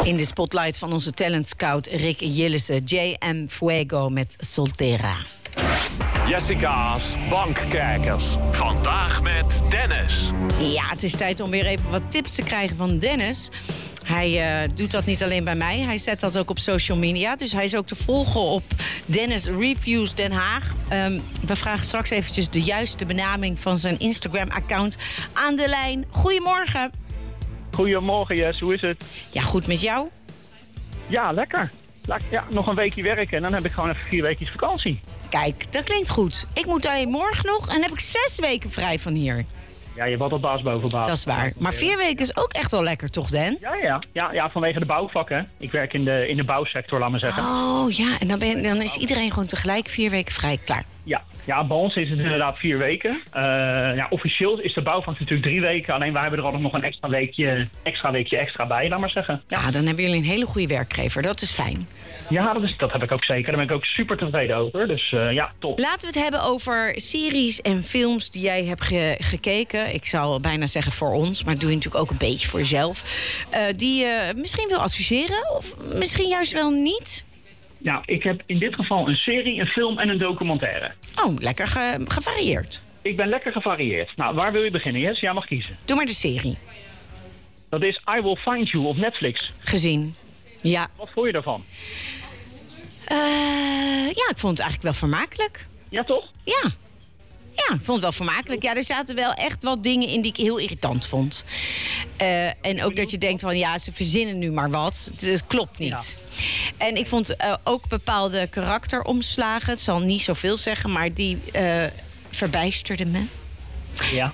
In de spotlight van onze talent scout Rick Jillissen, J.M. Fuego met Soltera. Jessica's Bankkijkers. Vandaag met Dennis. Ja, het is tijd om weer even wat tips te krijgen van Dennis. Hij doet dat niet alleen bij mij, hij zet dat ook op social media. Dus hij is ook te volgen op Dennis Reviews Den Haag. We vragen straks eventjes de juiste benaming van zijn Instagram-account aan de lijn. Goedemorgen. Goedemorgen, Jess. Hoe is het? Ja, goed met jou? Ja, lekker. Ja, nog een weekje werken en dan heb ik gewoon even 4 weekjes vakantie. Kijk, dat klinkt goed. Ik moet alleen morgen nog en dan heb ik 6 weken vrij van hier. Ja, je wordt al baas boven baas. Dat is waar. Maar 4 weken is ook echt wel lekker, toch, Dan? Ja, vanwege de bouwvakken. Ik werk in de bouwsector, laat maar zeggen. Oh ja, en dan is iedereen gewoon tegelijk 4 weken vrij. Klaar. Ja, bij ons is het inderdaad 4 weken. Officieel is de bouwvak natuurlijk 3 weken. Alleen wij hebben er altijd nog een extra weekje bij, laat maar zeggen. Ja, dan hebben jullie een hele goede werkgever. Dat is fijn. Ja, dat heb ik ook zeker. Daar ben ik ook super tevreden over. Dus ja, top. Laten we het hebben over series en films die jij hebt gekeken. Ik zou bijna zeggen voor ons, maar dat doe je natuurlijk ook een beetje voor jezelf. Die je misschien wil adviseren of misschien juist wel niet? Ja, ik heb in dit geval een serie, een film en een documentaire. Oh, lekker gevarieerd. Ik ben lekker gevarieerd. Nou, waar wil je beginnen, Jess? Jij mag kiezen. Doe maar de serie. Dat is I Will Find You op Netflix. Gezien. Ja. Wat vond je daarvan? Ja, ik vond het eigenlijk wel vermakelijk. Ja, toch? Ja. Ja, ik vond het wel vermakelijk. Ja, er zaten wel echt wat dingen in die ik heel irritant vond. En ook dat je denkt van ja, ze verzinnen nu maar wat. Het klopt niet. Ja. En ik vond ook bepaalde karakteromslagen, het zal niet zoveel zeggen, maar die verbijsterden me. Ja.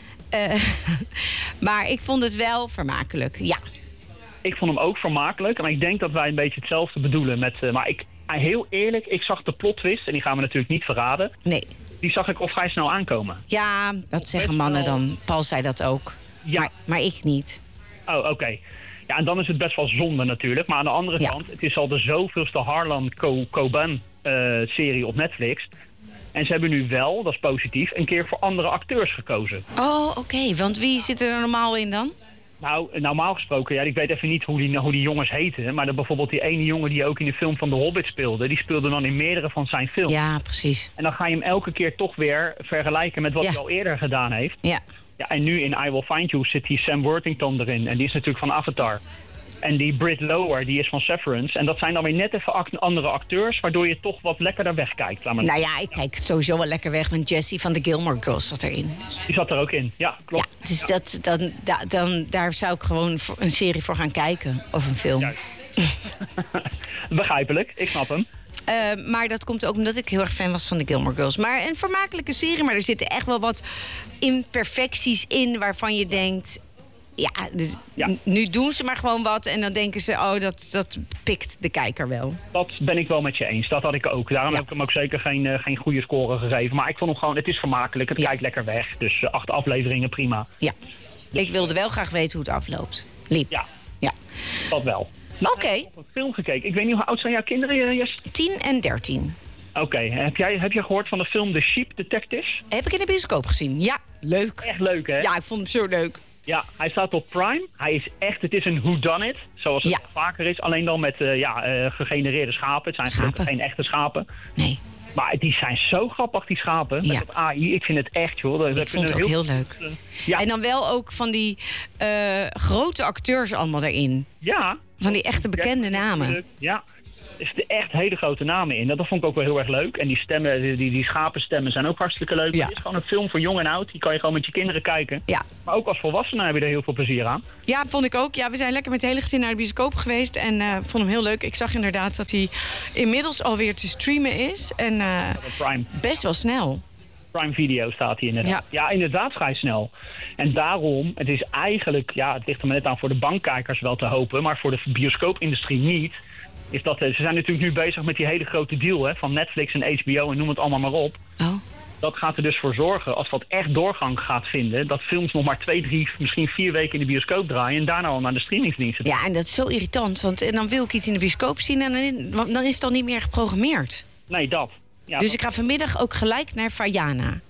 Maar ik vond het wel vermakelijk, ja. Ik vond hem ook vermakelijk. Maar ik denk dat wij een beetje hetzelfde bedoelen met... maar heel eerlijk, ik zag de plot twist, en die gaan we natuurlijk niet verraden. Nee. Die zag ik al vrij snel aankomen. Ja, dat zeggen mannen dan. Paul zei dat ook. Ja. Maar ik niet. Oh, oké. Ja, en dan is het best wel zonde natuurlijk. Maar aan de andere kant, het is al de zoveelste Harlan Coben-serie op Netflix. En ze hebben nu wel, dat is positief, een keer voor andere acteurs gekozen. Oh, oké. Want wie zit er normaal in dan? Nou, normaal gesproken, ja, ik weet even niet hoe die jongens heten. Maar bijvoorbeeld die ene jongen die ook in de film van The Hobbit speelde, die speelde dan in meerdere van zijn films. Ja, precies. En dan ga je hem elke keer toch weer vergelijken met wat hij al eerder gedaan heeft. Ja. Ja, en nu in I Will Find You zit die Sam Worthington erin. En die is natuurlijk van Avatar. En die Britt Lower, die is van Severance. En dat zijn dan weer net even andere acteurs, waardoor je toch wat lekkerder wegkijkt. Nou ja, ik kijk sowieso wel lekker weg, want Jessie van de Gilmore Girls zat erin. Die zat er ook in, ja, klopt. Ja, dus daar zou ik gewoon een serie voor gaan kijken, of een film. Begrijpelijk, ik snap hem. Maar dat komt ook omdat ik heel erg fan was van de Gilmore Girls. Maar een vermakelijke serie, maar er zitten echt wel wat imperfecties in waarvan je denkt... Nu doen ze maar gewoon wat en dan denken ze... oh, dat pikt de kijker wel. Dat ben ik wel met je eens. Dat had ik ook. Daarom heb ik hem ook zeker geen goede score gegeven. Maar ik vond hem gewoon, het is vermakelijk. Het kijkt lekker weg. Dus 8 afleveringen, prima. Ja. Dus ik wilde wel graag weten hoe het afloopt. Liep. Ja. Dat wel. Oké. Ik heb een film gekeken. Ik weet niet hoe oud zijn jouw kinderen, Jess? 10 en 13. Oké. Heb jij gehoord van de film The Sheep Detectives? Heb ik in de bioscoop gezien. Ja, leuk. Echt leuk, hè? Ja, ik vond hem zo leuk. Ja, hij staat op Prime. Hij is echt, het is een whodunit, zoals het vaker is. Alleen dan met gegenereerde schapen. Het zijn geen echte schapen. Nee. Maar die zijn zo grappig, die schapen. Met AI, ik vind het echt, joh. Ik vond het ook heel leuk. Ja. En dan wel ook van die grote acteurs allemaal erin. Ja. Van die echte bekende namen. Ja. Er zitten echt hele grote namen in. Dat vond ik ook wel heel erg leuk. En die stemmen, die schapenstemmen zijn ook hartstikke leuk. Ja. Het is gewoon een film voor jong en oud. Die kan je gewoon met je kinderen kijken. Ja. Maar ook als volwassenen heb je er heel veel plezier aan. Ja, vond ik ook. Ja, we zijn lekker met het hele gezin naar de bioscoop geweest. En vond hem heel leuk. Ik zag inderdaad dat hij inmiddels alweer te streamen is. En Prime. Best wel snel. Prime Video staat hij inderdaad. Ja, inderdaad vrij snel. En daarom, het is eigenlijk... Ja, het ligt er maar net aan voor de bankkijkers wel te hopen. Maar voor de bioscoopindustrie niet... is dat ze zijn natuurlijk nu bezig met die hele grote deal van Netflix en HBO en noem het allemaal maar op. Oh. Dat gaat er dus voor zorgen, als dat echt doorgang gaat vinden, dat films nog maar 2, 3, misschien 4 weken in de bioscoop draaien en daarna al naar de streamingsdiensten. Ja, en dat is zo irritant, want dan wil ik iets in de bioscoop zien en dan is het al niet meer geprogrammeerd. Nee, dat. Ja, dus ik ga vanmiddag ook gelijk naar Vaiana.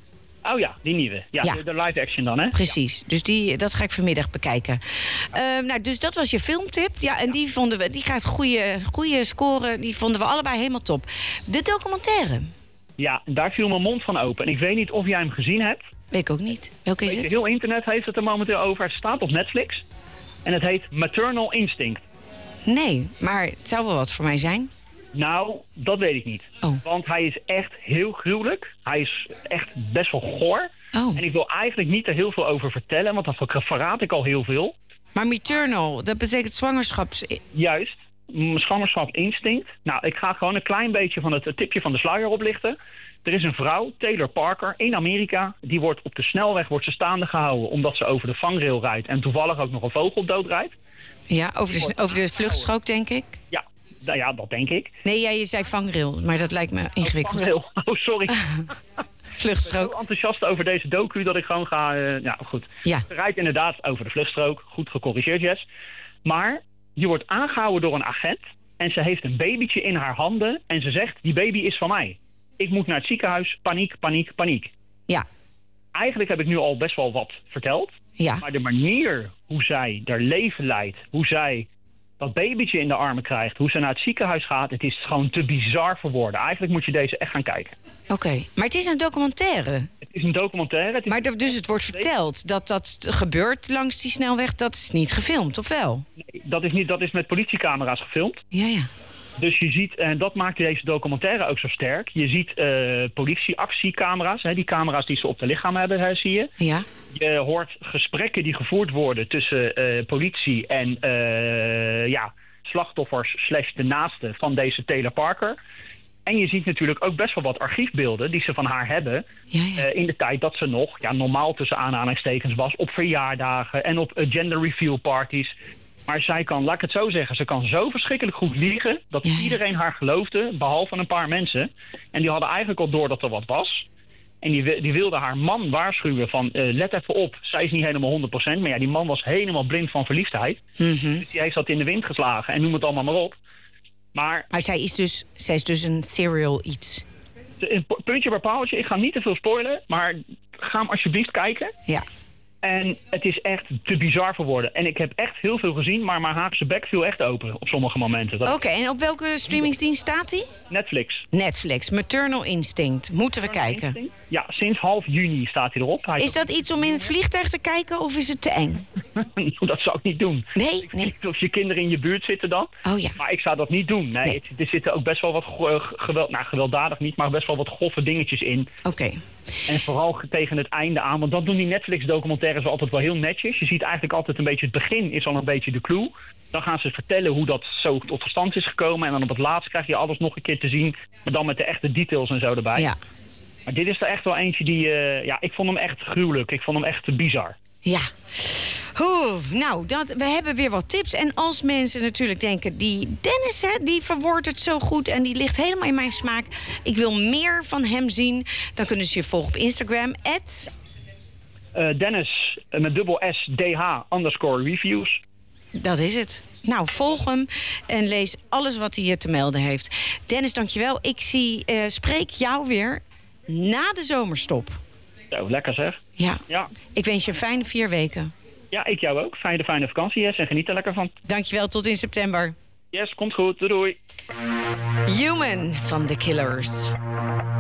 Oh ja, die nieuwe. Ja, Ja. de live action dan, hè? Precies, dus dat ga ik vanmiddag bekijken. Nou, dus dat was je filmtip. Ja, en die gaat goede scoren. Die vonden we allebei helemaal top. De documentaire. Ja, daar viel mijn mond van open. En ik weet niet of jij hem gezien hebt. Weet ik ook niet. Welke is het? Heel internet heeft het er momenteel over. Het staat op Netflix. En het heet Maternal Instinct. Nee, maar het zou wel wat voor mij zijn. Nou, dat weet ik niet. Oh. Want hij is echt heel gruwelijk. Hij is echt best wel goor. Oh. En ik wil eigenlijk niet er heel veel over vertellen, want dan verraad ik al heel veel. Maar maternal, dat betekent zwangerschaps... Juist, zwangerschapsinstinct. Nou, ik ga gewoon een klein beetje van het tipje van de sluier oplichten. Er is een vrouw, Taylor Parker, in Amerika. Die wordt op de snelweg staande gehouden omdat ze over de vangrail rijdt. En toevallig ook nog een vogel doodrijdt. Ja, over de vluchtstrook, denk ik. Ja, nou ja, dat denk ik. Nee, ja, je zei vangrail, maar dat lijkt me ingewikkeld. Vangrail. Oh, sorry. Ik ben Vluchtstrook. zo enthousiast over deze docu dat ik gewoon ga... ja, goed. Ja. Ze rijdt inderdaad over de vluchtstrook. Goed gecorrigeerd, Jess. Maar je wordt aangehouden door een agent. En ze heeft een babytje in haar handen. En ze zegt, die baby is van mij. Ik moet naar het ziekenhuis. Paniek, paniek, paniek. Ja. Eigenlijk heb ik nu al best wel wat verteld. Ja. Maar de manier hoe zij haar leven leidt, hoe zij dat babytje in de armen krijgt, hoe ze naar het ziekenhuis gaat, het is gewoon te bizar voor woorden. Eigenlijk moet je deze echt gaan kijken. Oké, maar het is een documentaire. Het is een documentaire. Maar dus het wordt verteld dat gebeurt langs die snelweg, dat is niet gefilmd, of wel? Nee, dat is met politiecamera's gefilmd. Ja, ja. Dus je ziet, en dat maakt deze documentaire ook zo sterk, je ziet politieactiecamera's, die camera's die ze op de lichaam hebben, zie je. Ja. Je hoort gesprekken die gevoerd worden tussen politie en slachtoffers / de naasten van deze Taylor Parker. En je ziet natuurlijk ook best wel wat archiefbeelden die ze van haar hebben. Ja, ja. In de tijd dat ze nog normaal tussen aanhalingstekens was op verjaardagen en op gender reveal parties. Maar zij kan, laat ik het zo zeggen, ze kan zo verschrikkelijk goed liegen dat iedereen haar geloofde, behalve een paar mensen. En die hadden eigenlijk al door dat er wat was. En die wilde haar man waarschuwen van, let even op, zij is niet helemaal 100%. Maar ja, die man was helemaal blind van verliefdheid. Mm-hmm. Dus die heeft dat in de wind geslagen en noem het allemaal maar op. Maar zij is dus een serial iets. Een puntje bij paaltje, ik ga niet te veel spoilen, maar ga hem alsjeblieft kijken. Ja. En het is echt te bizar voor woorden. En ik heb echt heel veel gezien, maar mijn Haagse bek viel echt open op sommige momenten. Oké, en op welke streamingsdienst staat die? Netflix, Maternal Instinct. Moeten we kijken? Instinct? Ja, sinds half juni staat hij erop. Is dat iets om in het vliegtuig te kijken of is het te eng? Dat zou ik niet doen. Nee. Of je kinderen in je buurt zitten dan. Oh ja. Maar ik zou dat niet doen. Nee. Er zitten ook best wel wat gewelddadig niet, maar best wel wat goffe dingetjes in. Oké. En vooral tegen het einde aan, want dat doen die Netflix-documentaires wel altijd wel heel netjes. Je ziet eigenlijk altijd een beetje, het begin is al een beetje de clue. Dan gaan ze vertellen hoe dat zo tot verstand is gekomen. En dan op het laatst krijg je alles nog een keer te zien, maar dan met de echte details en zo erbij. Ja. Maar dit is er echt wel eentje die, ik vond hem echt gruwelijk. Ik vond hem echt bizar. Ja. Nou, we hebben weer wat tips. En als mensen natuurlijk denken, die Dennis, die verwoordt het zo goed en die ligt helemaal in mijn smaak. Ik wil meer van hem zien. Dan kunnen ze je volgen op Instagram. Dennis, met dubbel S, DH_reviews. Dat is het. Nou, volg hem en lees alles wat hij hier te melden heeft. Dennis, dankjewel. Ik spreek jou weer na de zomerstop. Zo, lekker zeg. Ja. Ik wens je een fijne 4 weken. Ja, ik jou ook. Fijne vakantie, Jess. En geniet er lekker van. Dankjewel, tot in september. Yes, komt goed. Doei. Human van The Killers.